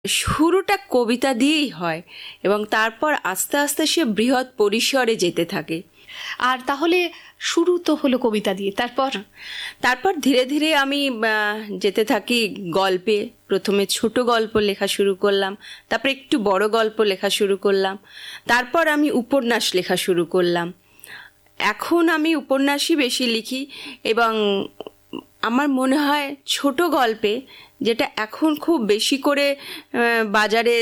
শুরুটা কবিতা দিয়েই হয় এবং তারপর আস্তে আস্তে সে বৃহৎ পরিসরে যেতে থাকে। আর তাহলে শুরু তো হলো কবিতা দিয়ে, তারপর ধীরে ধীরে আমি যেতে থাকি গল্পে। প্রথমে ছোট গল্প লেখা শুরু করলাম, তারপর একটু বড় গল্প লেখা শুরু করলাম, তারপর আমি উপন্যাস লেখা শুরু করলাম। এখন আমি উপন্যাসই বেশি লিখি এবং আমার মনে হয় ছোট গল্পে, যেটা এখন খুব বেশি করে বাজারে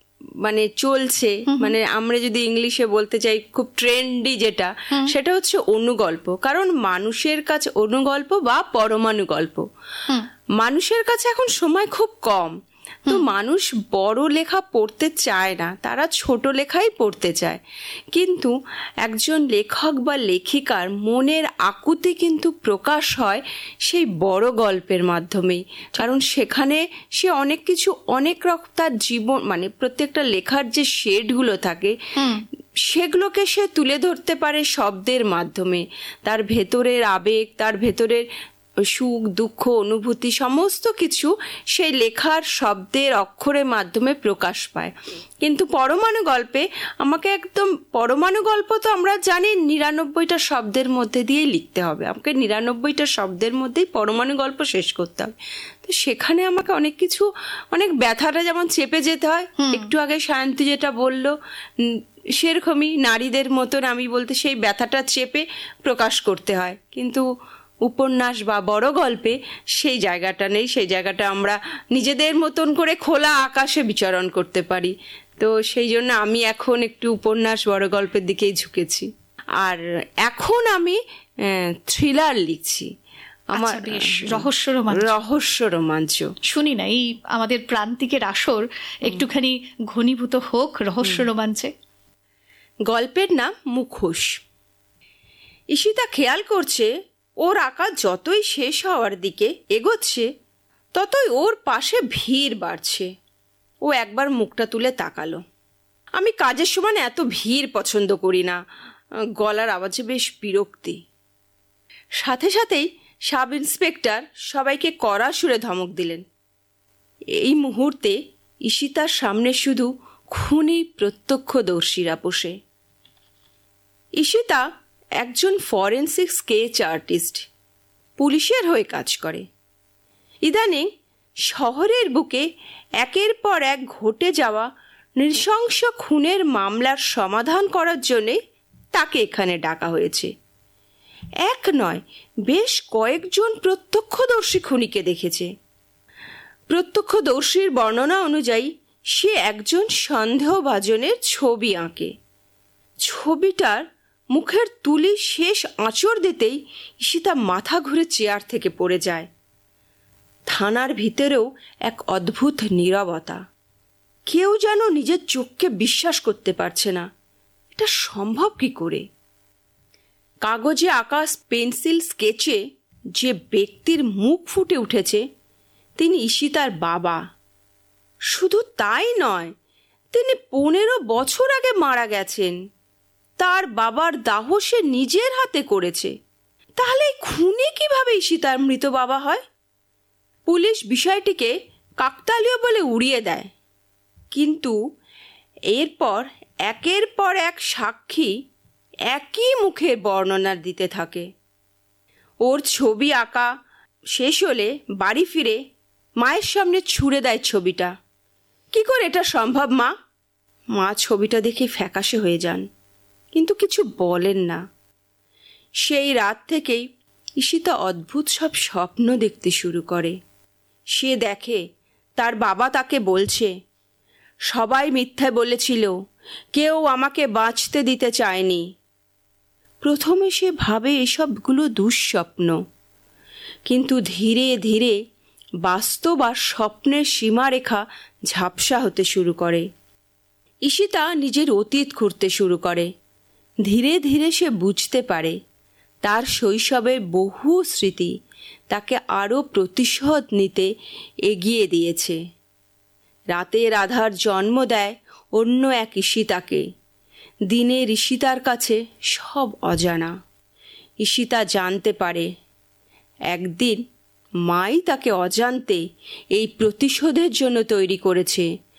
চলছে, আমরা যদি ইংলিশে বলতে চাই খুব ট্রেন্ডি যেটা, সেটা হচ্ছে অনুগল্প। কারণ মানুষের কাছে অনুগল্প বা পরমাণু গল্প, মানুষের কাছে এখন সময় খুব কম, তো মানুষ বড় লেখা পড়তে চায় না, তারা ছোট লেখাই পড়তে চায়। কিন্তু একজন লেখক বা লেখিকার মনের আকুতি কিন্তু প্রকাশ হয় সেই বড় গল্পের মাধ্যমেই। কারণ সেখানে সে অনেক কিছু, অনেক রকম তার জীবন, প্রত্যেকটা লেখার যে শেডগুলো থাকে সেগুলোকে সে তুলে ধরতে পারে শব্দের মাধ্যমে। তার ভেতরের আবেগ, তার ভেতরের সুখ দুঃখ অনুভূতি সমস্ত কিছু সেই লেখার শব্দের অক্ষরের মাধ্যমে প্রকাশ পায়। কিন্তু পরমাণু গল্পে আমাকে একদম, পরমাণু গল্প তো আমরা জানি 99টা শব্দের মধ্যে দিয়ে লিখতে হবে, আমাকে 99টা শব্দের মধ্যেই পরমাণু গল্প শেষ করতে হবে। তো সেখানে আমাকে অনেক কিছু, অনেক ব্যথাটা যেমন চেপে যেতে হয়, একটু আগে সায়ন্তী যেটা বললো সেরকমই নারীদের মতন আমি বলতে সেই ব্যথাটা চেপে প্রকাশ করতে হয়। কিন্তু উপন্যাস বা বড় গল্পে সেই জায়গাটা নেই, সেই জায়গাটা আমরা নিজেদের মতন করে খোলা আকাশে বিচরণ করতে পারি। তো সেই জন্য আমি এখন একটু উপন্যাস বড় গল্পের দিকেই ঝুঁকেছি। আর এখন আমি থ্রিলার লিখছি। আমার রহস্য রোমাঞ্চ। শুনি না, এই আমাদের প্রান্তিকের আসর একটুখানি ঘনীভূত হোক রহস্য রোমাঞ্চে। গল্পের নাম মুখোশ। ঈশিতা খেয়াল করছে ওর আঁকা যতই শেষ হওয়ার দিকে এগোচ্ছে ততই ওর পাশে ভিড় বাড়ছে। ও একবার মুখটা তুলে তাকালো। আমি কাজের সময় এত ভিড় পছন্দ করি না। গলার আওয়াজে বেশ বিরক্তি। সাথে সাথেই সাব ইন্সপেক্টর সবাইকে কড়া সুরে ধমক দিলেন। এই মুহূর্তে ঈশিতার সামনে শুধু খুনি প্রত্যক্ষদর্শীরা বসে। ঈশিতা একজন ফরেন্সিক স্কেচ আর্টিস্ট, পুলিশের হয়ে কাজ করে। ইদানিং শহরের বুকে একের পর এক ঘটে যাওয়া নৃশংস খুনের মামলার সমাধান করার জন্যে তাকে এখানে ডাকা হয়েছে। এক নয়, বেশ কয়েকজন প্রত্যক্ষদর্শী খুনিকে দেখেছে। প্রত্যক্ষদর্শীর বর্ণনা অনুযায়ী সে একজন সন্দেহভাজনের ছবি আঁকে। ছবিটার মুখের তুলি শেষ আঁচড় দিতেই ঈশিতা মাথা ঘুরে চেয়ার থেকে পড়ে যায়। থানার ভিতরেও এক অদ্ভুত নীরবতা। কেউ যেন নিজের চোখকে বিশ্বাস করতে পারছে না। এটা সম্ভব কি করে? কাগজে আঁকা পেন্সিল স্কেচে যে ব্যক্তির মুখ ফুটে উঠেছে তিনি ঈশিতার বাবা। শুধু তাই নয়, তিনি 15 বছর আগে মারা গেছেন। তার বাবার দাহ সে নিজের হাতে করেছে। তাহলে খুনি কিভাবে ঈশিতার মৃত বাবা হয়? পুলিশ বিষয়টিকে কাকতালীয় বলে উড়িয়ে দেয়। কিন্তু এরপর একের পর এক সাক্ষী একই মুখের বর্ণনা দিতে থাকে। ওর ছবি আঁকা শেষ হলে বাড়ি ফিরে মায়ের সামনে ছুঁড়ে দেয় ছবিটা। কি করে এটা সম্ভব মা? মা ছবিটা দেখে ফ্যাকাশে হয়ে যান, কিন্তু কিছু বলেন না। সেই রাত থেকেই ঈশিতা অদ্ভুত সব স্বপ্ন দেখতে শুরু করে। সে দেখে তার বাবা তাকে বলছে, সবাই মিথ্যে বলেছিল, কেউ আমাকে বাঁচতে দিতে চায়নি। প্রথমে সে ভাবে এসবগুলো দুঃস্বপ্ন, কিন্তু ধীরে ধীরে বাস্তব আর স্বপ্নের সীমারেখা ঝাপসা হতে শুরু করে। ঈশিতা নিজের অতীত খুঁড়তে শুরু করে। ধীরে ধীরে সে বুঝতে পারে তার শৈশবের বহু স্মৃতি তাকে আরও প্রতিশোধ নিতে এগিয়ে দিয়েছে। রাতের আধার জন্ম দেয় অন্য এক ঈশিতাকে। দিনের ঈশিতার কাছে সব অজানা। ঈশিতা জানতে পারে একদিন মাই তাকে অজান্তে এই প্রতিশোধের জন্য তৈরি করেছে।